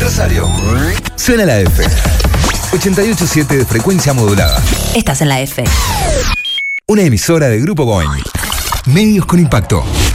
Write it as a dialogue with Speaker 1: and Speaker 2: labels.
Speaker 1: aniversario. Suena la F. 88.7 de frecuencia modulada.
Speaker 2: Estás en la F.
Speaker 1: Una emisora de Grupo Boing. Medios con impacto.